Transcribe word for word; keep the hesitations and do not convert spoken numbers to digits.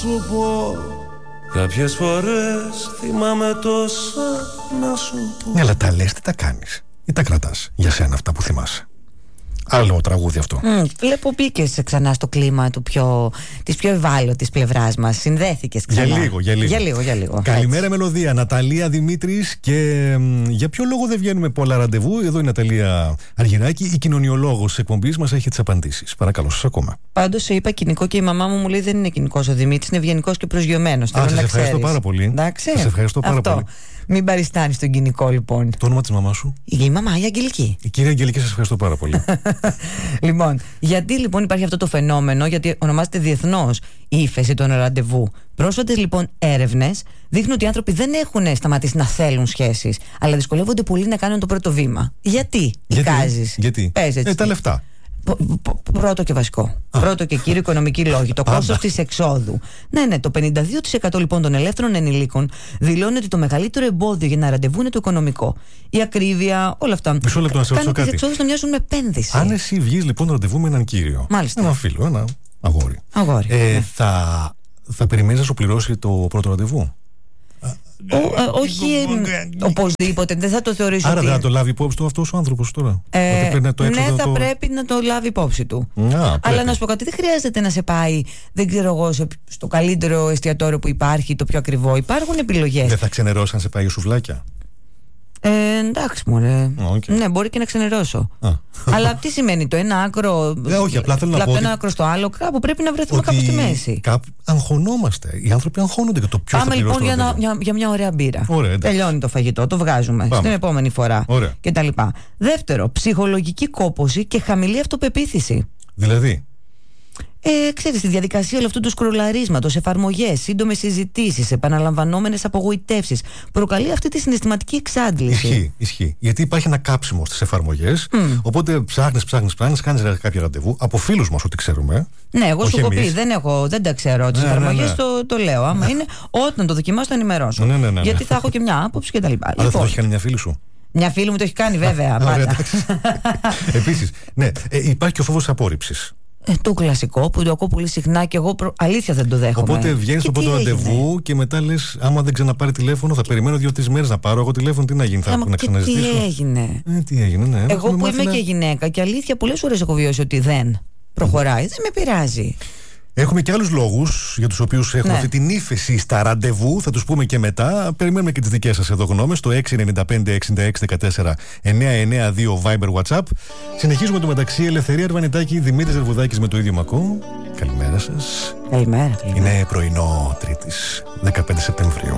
σου πω. Κάποιες φορές θυμάμαι τόσα να σου πω. Ναι, αλλά τα λες, τι τα κάνεις ή τα κρατάς για σένα αυτά που θυμάσαι? Άλλο τραγούδι αυτό. Mm, βλέπω μπήκες ξανά στο κλίμα του πιο, της πιο ευάλωτης πλευράς μας. Συνδέθηκες ξανά. Για λίγο, για λίγο. Για λίγο, για λίγο. Καλημέρα, Μελωδία. Ναταλία Δημήτρης. Και μ, για ποιο λόγο δεν βγαίνουμε πολλά ραντεβού? Εδώ η Ναταλία Αργυράκη, η κοινωνιολόγος της εκπομπής μας, έχει τις απαντήσεις. Παρακαλώ, σας ακόμα. Πάντως είπα κοινικό και η μαμά μου μου λέει δεν είναι κοινικός ο Δημήτρης, είναι ευγενικός και προσγειωμένος. Α, σας ευχαριστώ πάρα πολύ. Εντάξει. Σας ευχαριστώ πάρα Αυτό. πολύ. Μην παριστάνεις τον κοινικό, λοιπόν. Το όνομα της μαμάς σου? Η μαμά, η Αγγελική. Η κυρία Αγγελική, σας ευχαριστώ πάρα πολύ. Λοιπόν, γιατί λοιπόν υπάρχει αυτό το φαινόμενο, γιατί ονομάζεται διεθνώς η ύφεση των ραντεβού. Πρόσφατες λοιπόν έρευνες δείχνουν ότι οι άνθρωποι δεν έχουν σταματήσει να θέλουν σχέσεις, αλλά δυσκολεύονται πολύ να κάνουν το πρώτο βήμα. Γιατί εικάζεις? Γιατί? Πες έτσι. Ε, τα λεφτά. Πρώτο και βασικό. Α. Πρώτο και κύριο οικονομική λόγη. Το κόστος της εξόδου. Ναι, ναι. Το πενήντα δύο τοις εκατό λοιπόν των ελεύθερων ενηλίκων δηλώνει ότι το μεγαλύτερο εμπόδιο για να ραντεβού είναι το οικονομικό. Η ακρίβεια, όλα αυτά. Μισό λεπτό να σε ρωτήσω κάτι. Τις εξόδους να μοιάζουν με επένδυση. Αν εσύ βγεις λοιπόν ραντεβού με έναν κύριο, μάλιστα, ένα φίλο, ένα αγόρι, αγόρι ε, ναι. θα, θα περιμένεις να σου πληρώσει το πρώτο ραντεβού? Ο, α, όχι ε, οπωσδήποτε, δεν θα το θεωρήσω. Άρα ότι... δεν θα το λάβει υπόψη του αυτός ο άνθρωπος τώρα? Ε, το ναι, θα το... πρέπει να το λάβει υπόψη του. Α, αλλά να σου πω κάτι, δεν χρειάζεται να σε πάει, δεν ξέρω εγώ, στο καλύτερο εστιατόριο που υπάρχει, το πιο ακριβό. Υπάρχουν επιλογές. Δεν θα ξενερώσει αν σε πάει σουβλάκια? Ε, εντάξει, μωρέ. Okay. Ναι, μπορεί και να ξενερώσω. Αλλά τι σημαίνει το ένα άκρο? Ε, όχι, απλά θέλω να πω. Από το ότι... ένα άκρο στο άλλο, κάπου πρέπει να βρεθούμε κάπου στη μέση. Κάπου αγχωνόμαστε. Οι άνθρωποι αγχώνονται για το ποιο θα πληρώσει. Πάμε λοιπόν για, για, για μια ωραία μπύρα. Ωραία, τελειώνει το φαγητό, το βγάζουμε. Πάμε. Στην επόμενη φορά. Κτλ. Δεύτερο, ψυχολογική κόπωση και χαμηλή αυτοπεποίθηση. Δηλαδή. Ε, ξέρεις, τη διαδικασία όλου αυτού του σκρολαρίσματος, εφαρμογές, σύντομες συζητήσεις, επαναλαμβανόμενες απογοητεύσεις, προκαλεί αυτή τη συναισθηματική εξάντληση. Ισχύει, ισχύει. Γιατί υπάρχει ένα κάψιμο στις εφαρμογές. Mm. Οπότε ψάχνεις, ψάχνεις, ψάχνεις, κάνεις κάποια ραντεβού από φίλους μας, ό,τι ξέρουμε. Ναι, εγώ σου έχω πει, δεν, έχω, δεν τα ξέρω. Τις ναι, εφαρμογές ναι, ναι. Το, το λέω. Άμα είναι, όταν το δοκιμάσω, το ενημερώσω. Ναι, ναι, ναι, ναι. Γιατί θα έχω και μια άποψη κτλ. Αλλά λοιπόν, θα το έχει κάνει μια φίλη σου? Μια φίλη μου το έχει κάνει, βέβαια. Επίσης, ναι, ε, υπάρχει και ο φόβος απόρριψης. Ε, το κλασικό που το ακούω πολύ συχνά και εγώ προ... αλήθεια δεν το δέχομαι. Οπότε βγαίνεις στο πρώτο ραντεβού και μετά λες, άμα δεν ξαναπάρει τηλέφωνο, θα περιμένω δύο-τρεις μέρες να πάρω εγώ τηλέφωνο. Τι να γίνει, θα έχω να ξαναζητήσω. Τι έγινε. Ε, τι έγινε, ναι. Εγώ που είμαι να... και γυναίκα και αλήθεια πολλές φορές έχω βιώσει ότι δεν προχωράει, mm. δεν με πειράζει. Έχουμε και άλλους λόγους για τους οποίους έχουμε ναι. αυτή την ύφεση στα ραντεβού. Θα τους πούμε και μετά. Περιμένουμε και τις δικές σας εδώ γνώμες στο έξι εννιά πέντε εξήντα έξι δεκατέσσερα εννιά εννιά δύο Viber WhatsApp. Συνεχίζουμε το μεταξύ. Ελευθερία Αρβανιτάκη, Δημήτρης Ζερβουδάκης με το ίδιο μακό. Καλημέρα σας. Καλημέρα. Είναι πρωινό Τρίτης, δεκαπέντε Σεπτεμβρίου.